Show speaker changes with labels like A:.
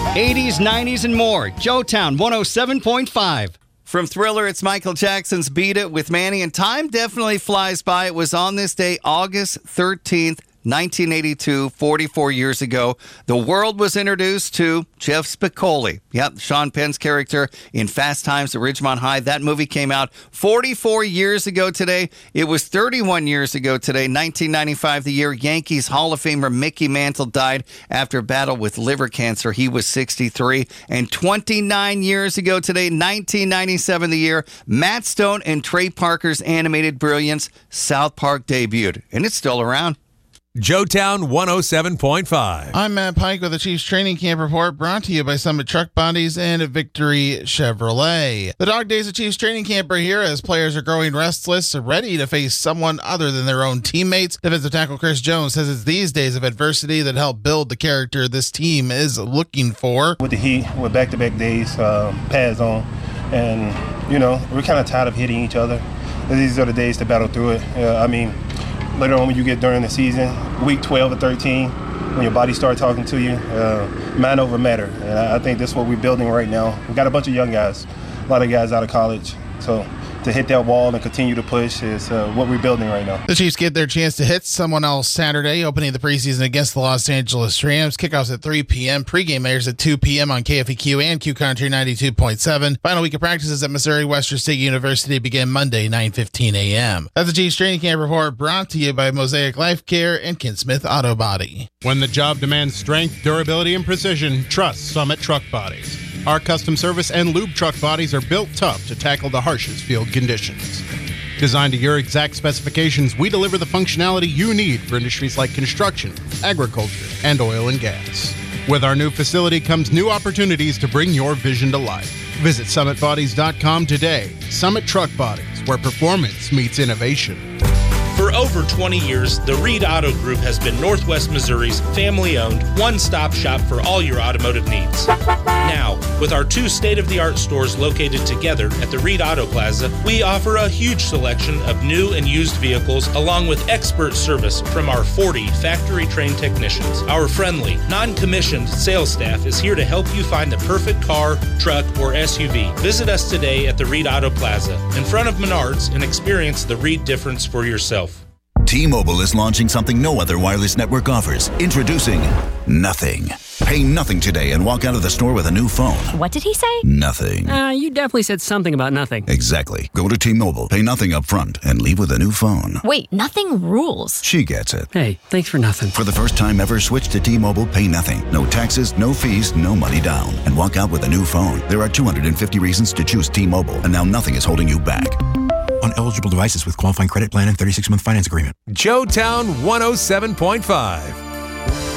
A: 80s, 90s, and more. Joetown 107.5.
B: From Thriller, it's Michael Jackson's Beat It with Manny, and time definitely flies by. It was on this day, August 13th, 1982, 44 years ago. The world was introduced to Jeff Spicoli. Yep, Sean Penn's character in Fast Times at Ridgemont High. That movie came out 44 years ago today. It was 31 years ago today, 1995, the year Yankees Hall of Famer Mickey Mantle died after a battle with liver cancer. He was 63. And 29 years ago today, 1997, the year Matt Stone and Trey Parker's animated brilliance, South Park, debuted. And it's still around.
C: Joetown 107.5.
D: I'm Matt Pike with the Chiefs Training Camp Report, brought to you by Summit Truck Bodies and Victory Chevrolet. The dog days of Chiefs Training Camp are here as players are growing restless, ready to face someone other than their own teammates. Defensive tackle Chris Jones says it's these days of adversity that help build the character this team is looking for.
E: With the heat, with back-to-back days, pads on, and, we're kind of tired of hitting each other. These are the days to battle through it. Later on when you get during the season, week 12 or 13, when your body starts talking to you, mind over matter. And I think that's what we're building right now. We've got a bunch of young guys, a lot of guys out of college. So to hit that wall and continue to push is what we're building right now.
D: The Chiefs get their chance to hit someone else Saturday, opening the preseason against the Los Angeles Rams. Kickoffs at 3 p.m. Pregame airs at 2 p.m. on KFEQ and Q Country 92.7. Final week of practices at Missouri Western State University begin Monday, 9:15 a.m. That's the Chiefs Training Camp Report, brought to you by Mosaic Life Care and Ken Smith Auto Body.
F: When the job demands strength, durability, and precision, trust Summit Truck Bodies. Our custom service and lube truck bodies are built tough to tackle the harshest field conditions. Designed to your exact specifications, we deliver the functionality you need for industries like construction, agriculture, and oil and gas. With our new facility comes new opportunities to bring your vision to life. Visit SummitBodies.com today. Summit Truck Bodies, where performance meets innovation.
G: For over 20 years, the Reed Auto Group has been Northwest Missouri's family-owned, one-stop shop for all your automotive needs. Now, with our two state-of-the-art stores located together at the Reed Auto Plaza, we offer a huge selection of new and used vehicles along with expert service from our 40 factory-trained technicians. Our friendly, non-commissioned sales staff is here to help you find the perfect car, truck, or SUV. Visit us today at the Reed Auto Plaza in front of Menards and experience the Reed difference for yourself.
H: T-Mobile is launching something no other wireless network offers. Introducing Nothing. Pay nothing today and walk out of the store with a new phone.
I: What did he say?
H: Nothing.
J: You definitely said something about nothing.
H: Exactly. Go to T-Mobile, pay nothing up front, and leave with a new phone.
I: Wait, nothing rules.
H: She gets it.
J: Hey, thanks for nothing.
H: For the first time ever, switch to T-Mobile, pay nothing. No taxes, no fees, no money down. And walk out with a new phone. There are 250 reasons to choose T-Mobile, and now nothing is holding you back.
K: On eligible devices with qualifying credit plan and 36-month finance agreement.
C: Joetown 107.5.